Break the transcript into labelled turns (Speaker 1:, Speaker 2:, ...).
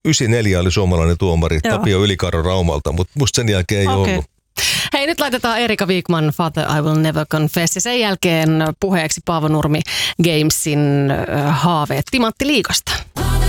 Speaker 1: 94 oli suomalainen tuomari,
Speaker 2: Joo.
Speaker 1: Tapio Ylikarro Raumalta, mutta musta sen jälkeen ei ollut.
Speaker 2: Hei, nyt laitetaan Erika Wigman, Father I Will Never Confess, ja sen jälkeen puheeksi Paavo Nurmi Gamesin haaveet Timantti Liigasta.